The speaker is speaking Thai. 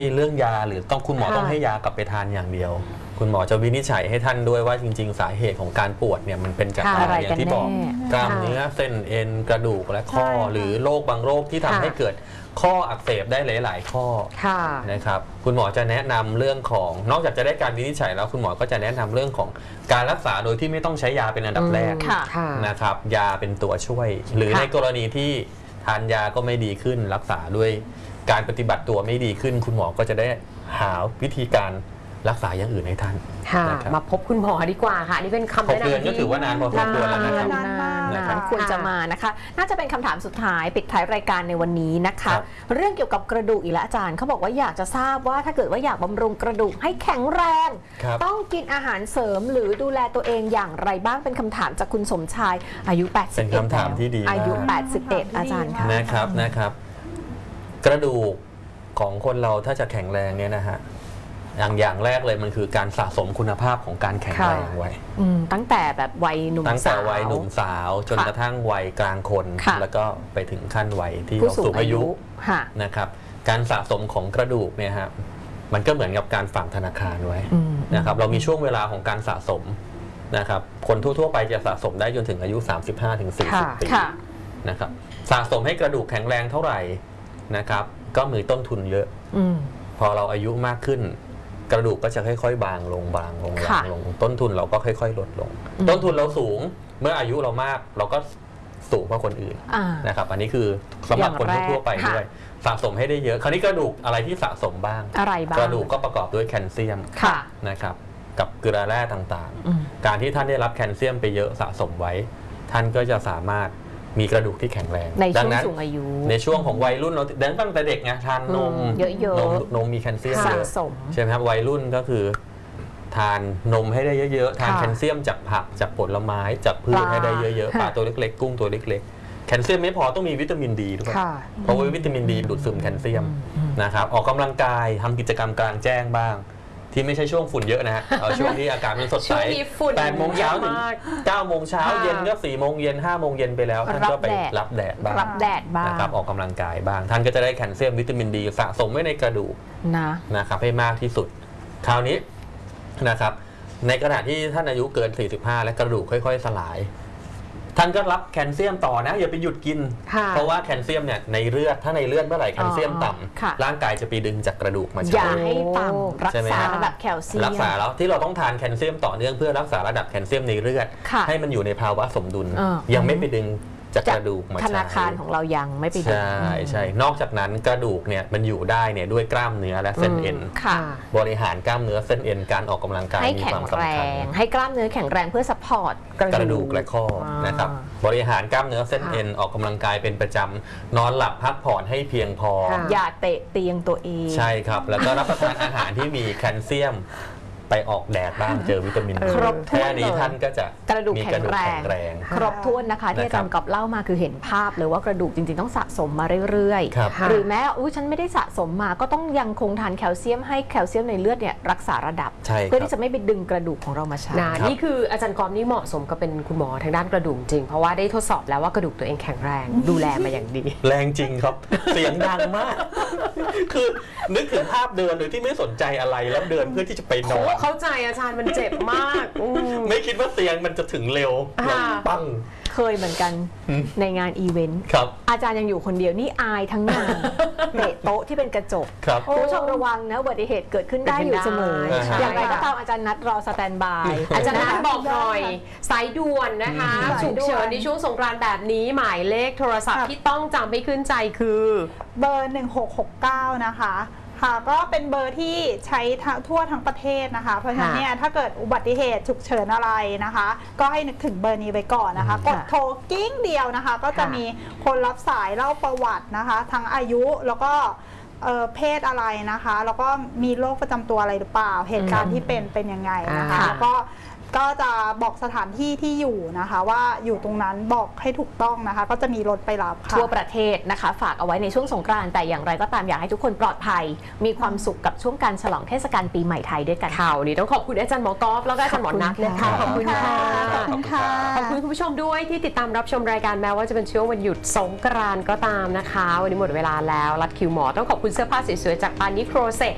เรื่องยาหรือต้องคุณหมอต้องให้ยากลับไปทานอย่างเดียวคุณหมอจะวินิจฉัยให้ท่านด้วยว่าจริงๆสาเหตุของการปวดเนี่ยมันเป็นจากอะไรอย่างที่บอกกล้ามเนื้อเส้นเอ็นกระดูกและข้อหรือโรคบางโรคที่ทำให้เกิดข้ออักเสบได้หลายๆข้อนะครับคุณหมอจะแนะนำเรื่องของนอกจากจะได้การวินิจฉัยแล้วคุณหมอก็จะแนะนำเรื่องของการรักษาโดยที่ไม่ต้องใช้ยาเป็นอันดับแรกนะครับยาเป็นตัวช่วยหรือในกรณีที่ทานยาก็ไม่ดีขึ้นรักษาด้วยการปฏิบัติตัวไม่ดีขึ้นคุณหมอก็จะได้หาวิธีการรักษาอย่างอื่นให้ท่านมาพบคุณหมอดีกว่าค่ะนี่เป็นคำแนะนำก็ถือว่านานพอสมควรแล้วนะครับควรจะมานะคะน่าจะเป็นคำถามสุดท้ายปิดท้ายรายการในวันนี้นะคะเรื่องเกี่ยวกับกระดูกอีกแล้วอาจารย์เขาบอกว่าอยากจะทราบว่าถ้าเกิดว่าอยากบำรุงกระดูกให้แข็งแรงต้องกินอาหารเสริมหรือดูแลตัวเองอย่างไรบ้างเป็นคำถามจากคุณสมชายอายุ81 เป็นคำถามที่ดีอายุ81อาจารย์ค่ะนะครับกระดูกของคนเราถ้าจะแข็งแรงเนี่ยนะฮะอย่างแรกเลยมันคือการสะสมคุณภาพของการแข็งแรงไว้ตั้งแต่แบบวัยหนุ่มสาวตั้งแต่วัยหนุ่มสาวจนกระทั่งวัยกลางคนแล้วก็ไปถึงขั้นวัยที่เราสูงอายุนะครับการสะสมของกระดูกเนี่ยฮะมันก็เหมือนกับการฝากธนาคารไว้นะครับเรามีช่วงเวลาของการสะสมนะครับคนทั่วๆไปจะสะสมได้จนถึงอายุ 35-40 ปีนะครับสะสมให้กระดูกแข็งแรงเท่าไหร่นะครับก็มีต้นทุนเยอะพอเราอายุมากขึ้นกระดูกก็จะค่อยๆบางลงต้นทุนเราก็ค่อยๆลดลงต้นทุนเราสูงเมื่ออายุเรามากเราก็สูงกว่าคนอื่นนะครับอันนี้คือสำหรับคนทั่วไปด้วยสะสมให้ได้เยอะคราวนี้กระดูกอะไรที่สะสมบ้างกระดูกก็ประกอบด้วยแคลเซียมนะครับกับเกลือแร่ต่างๆการที่ท่านได้รับแคลเซียมไปเยอะสะสมไว้ท่านก็จะสามารถมีกระดูกที่แข็งแรงในช่วงสูงอายุในช่วงของวัยรุ่นเราตั้งแต่เด็กไงทานนมเยอะๆนมมีแคลเซียมสะสมใช่ไหมครับวัยรุ่นก็คือทานนมให้ได้เยอะๆทานแคลเซียมจากผักจากผลไม้จากพืชให้ได้เยอะๆปลาตัวเล็กๆกุ้งตัวเล็กๆแคลเซียมไม่พอต้องมีวิตามินดีด้วยเพราะว่าวิตามินดีดูดซึมแคลเซียมนะครับออกกำลังกายทำกิจกรรมกลางแจ้งบ้างที่ไม่ใช่ช่วงฝุ่นเยอะนะฮะช่วงที่อากาศมันสดใส8 โมงเช้าถึง9 โมงเช้าเย็นก็4 โมงเย็น5 โมงเย็นไปแล้วท่านก็ไปรับแดดบ้างนะครับออกกำลังกายบ้างท่านก็จะได้แคลเซียมวิตามินดีสะสมไว้ในกระดูกนะครับให้มากที่สุดคราวนี้นะครับในขณะที่ท่านอายุเกิน45และกระดูกค่อยๆสลายท่านก็รับแคลเซียมต่อนะอย่าไปหยุดกินเพราะว่าแคลเซียมเนี่ยในเลือดถ้าในเลือดเมื่อไหร่แคลเซียมต่ำร่างกายจะไปดึงจากกระดูกมาใช้อย่าให้ต่ำรักษาระดับแคลเซียมรักษาแล้วที่เราต้องทานแคลเซียมต่อเนื่องเพื่อรักษาระดับแคลเซียมในเลือดให้มันอยู่ในภาวะสมดุลยังไม่ไปดึงจากกระดูกมาใช้ธนาคารของเรายังไม่ไปดึงใช่นอกจากนั้นกระดูกเนี่ยมันอยู่ได้เนี่ยด้วยกล้ามเนื้อและเส้นเอ็นบริหารกล้ามเนื้อเส้นเอ็นการออกกำลังกายมีความสำคัญให้กล้ามเนื้อแข็งแรงเพื่อซัพพอร์ตกระดูกและข้อนะครับบริหารกล้ามเนื้อเส้นเอ็นออกกำลังกายเป็นประจำนอนหลับพักผ่อนให้เพียงพออย่าเตะเตียงตัวเองใช่ครับแล้วก็รับประทานอาหารที่มีแคลเซียมไปออกแดดบ้างเจอวิตามินแค่นี้ท่านก็จะกระดูกแข็งแรงครบถ้วนนะคะที่อาจารย์กอบเล่ามาคือเห็นภาพเลยว่ากระดูกจริงๆต้องสะสมมาเรื่อยๆหรือแม้ฉันไม่ได้สะสมมาก็ต้องยังคงทานแคลเซียมให้แคลเซียมในเลือดเนี่ยรักษาระดับเพื่อที่จะไม่ไปดึงกระดูกของเรามาใช้นี่คืออาจารย์กอบนี่เหมาะสมกับเป็นคุณหมอทางด้านกระดูกจริงเพราะว่าได้ทดสอบแล้วว่ากระดูกตัวเองแข็งแรงดูแลมาอย่างดีแรงจริงครับเสียงดังมากคือนึกถึงภาพเดินโดยที่ไม่สนใจอะไรแล้วเดินเพื่อที่จะไปนอนเข้าใจอาจารย์มันเจ็บมากไม่คิดว่าเตียงมันจะถึงเร็วปังเคยเหมือนกันในงานอีเวนต์อาจารย์ยังอยู่คนเดียวนี่อายทั้งงานเตะโต๊ะที่เป็นกระจกคุณผู้ชมระวังนะอุบัติเหตุเกิดขึ้นได้อยู่เสมออย่างไรก็ตามอาจารย์นัดรอสแตนบายอาจารย์นัดบอกหน่อยสายด่วนนะคะฉุกเฉินในช่วงสงกรานต์แบบนี้หมายเลขโทรศัพท์ที่ต้องจำให้ขึ้นใจคือเบอร์1669นะคะค่ะก็เป็นเบอร์ที่ใช้ทั่วทั้งประเทศนะคะเพราะฉะนั้นเนี่ยถ้าเกิดอุบัติเหตุฉุกเฉินอะไรนะคะก็ให้นึกถึงเบอร์นี้ไว้ก่อนนะคะกดโทรกิ้งเดียวนะคะก็จะมีคนรับสายเล่าประวัตินะคะทั้งอายุแล้วก็เพศอะไรนะคะแล้วก็มีโรคประจำตัวอะไรหรือเปล่าเหตุการณ์ที่เป็นยังไงนะคะแล้วก็จะบอกสถานที่ที่อยู่นะคะว่าอยู่ตรงนั้นบอกให้ถูกต้องนะคะก็จะมีรถไปรับค่ะทั่วประเทศนะคะฝากเอาไว้ในช่วงสงกรานต์แต่อย่างไรก็ตามอยากให้ทุกคนปลอดภัยมีความสุขกับช่วงการฉลองเทศกาลปีใหม่ไทยด้วยกันค่ะวันนี้ต้องขอบคุณอาจารย์หมอกอล์ฟแล้วก็อาจารย์หมอนัทเลยค่ะขอบคุณค่ะขอบคุณค่ะขอบคุณคุณผู้ชมด้วยที่ติดตามรับชมรายการแม้ว่าจะเป็นช่วงวันหยุดสงกรานต์ก็ตามนะคะวันนี้หมดเวลาแล้วรัดคิวหมอต้องขอบคุณเสื้อผ้าสวยๆจากปานิโครเซ